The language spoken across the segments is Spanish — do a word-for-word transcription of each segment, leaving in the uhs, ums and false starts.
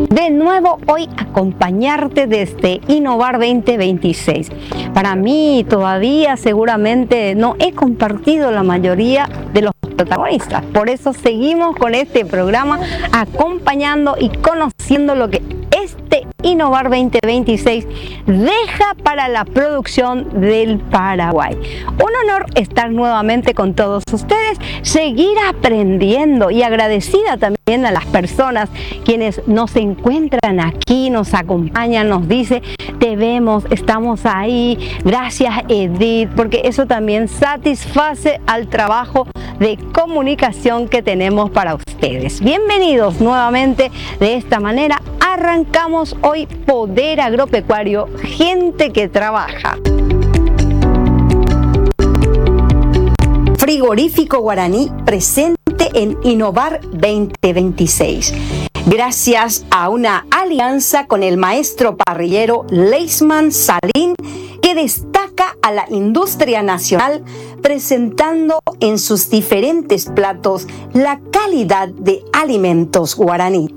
de nuevo hoy acompañarte desde Innovar veinte veintiséis. Para mí todavía seguramente no he compartido la mayoría de los protagonistas, por eso seguimos con este programa acompañando y conociendo lo que este Innovar veinte veintiséis deja para la producción del Paraguay. Un honor estar nuevamente con todos ustedes, seguir aprendiendo y agradecida también a las personas quienes nos encuentran aquí, nos acompañan, nos dice te vemos, estamos ahí, gracias Edith, porque eso también satisface al trabajo de comunicación que tenemos para ustedes. Bienvenidos nuevamente. De esta manera arrancamos hoy Poder Agropecuario, gente que trabaja. Frigorífico Guaraní presente en Innovar veinte veintiséis. Gracias a una alianza con el maestro parrillero Leisman Salín, que destaca a la industria nacional presentando en sus diferentes platos la calidad de alimentos guaraní.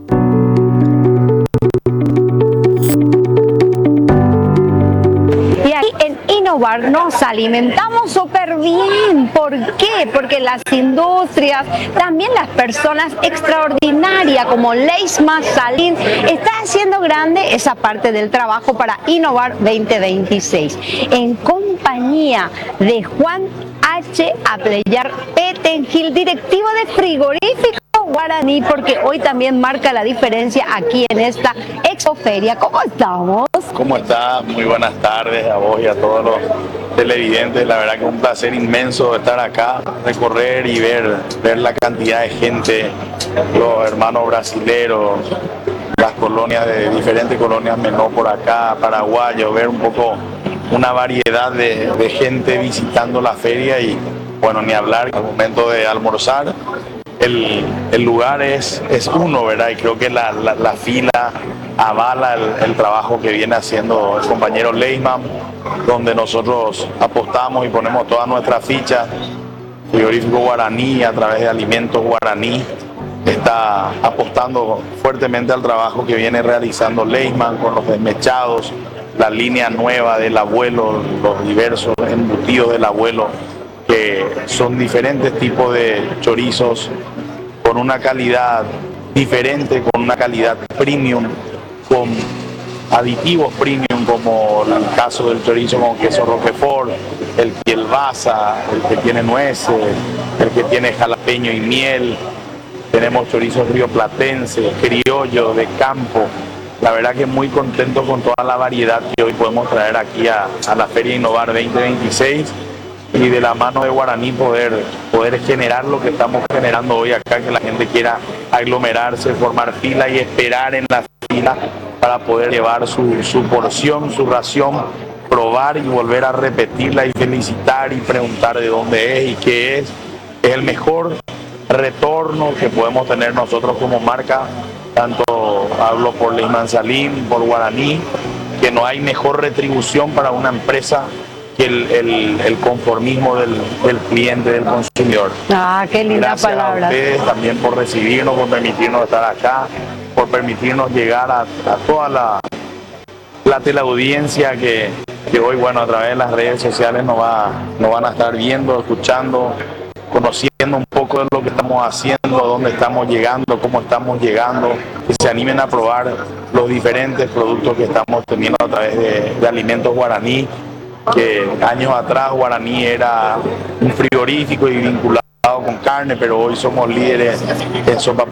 Y aquí en Innovar nos alimentamos súper bien. ¿Por qué? Porque las industrias, también las personas extraordinarias como Leisman Salín, está haciendo grande esa parte del trabajo para Innovar veinte veintiséis. En compañía de Juan H. Apleyar Petengil, directivo de Frigorífico Guaraní, porque hoy también marca la diferencia aquí en esta expoferia. ¿Cómo estamos? ¿Cómo estás? Muy buenas tardes a vos y a todos los televidentes. La verdad que es un placer inmenso estar acá, recorrer y ver, ver la cantidad de gente, los hermanos brasileros, las colonias de diferentes colonias menor por acá, paraguayos, ver un poco una variedad de, de gente visitando la feria y bueno, ni hablar al momento de almorzar. El, el lugar es, es uno, ¿verdad? Y creo que la, la, la fila avala el, el trabajo que viene haciendo el compañero Leisman, donde nosotros apostamos y ponemos todas nuestras fichas. Frigorífico Guaraní, a través de alimentos guaraní, está apostando fuertemente al trabajo que viene realizando Leisman con los desmechados, la línea nueva del abuelo, los diversos embutidos del abuelo, que son diferentes tipos de chorizos con una calidad diferente, con una calidad premium, con aditivos premium como el caso del chorizo con queso Roquefort, el kielbasa, el que tiene nueces, el que tiene jalapeño y miel. Tenemos chorizos rioplatenses, criollos de campo. La verdad que muy contento con toda la variedad que hoy podemos traer aquí a, a la Feria Innovar veinte veintiséis. Y de la mano de Guaraní poder, poder generar lo que estamos generando hoy acá, que la gente quiera aglomerarse, formar fila y esperar en la fila para poder llevar su, su porción, su ración, probar y volver a repetirla y felicitar y preguntar de dónde es y qué es. Es el mejor retorno que podemos tener nosotros como marca, tanto hablo por Leisman Salín, por Guaraní, que no hay mejor retribución para una empresa El, el, el conformismo del, del cliente, del consumidor. Ah, qué linda Gracias palabra. a ustedes también por recibirnos, por permitirnos estar acá, por permitirnos llegar a, a toda la, la teleaudiencia que, que hoy, bueno, a través de las redes sociales nos, va, nos van a estar viendo, escuchando, conociendo un poco de lo que estamos haciendo, dónde estamos llegando, cómo estamos llegando, que se animen a probar los diferentes productos que estamos teniendo a través de, de alimentos guaraní, que años atrás Guaraní era un frigorífico y vinculado con carne, pero hoy somos líderes en sopa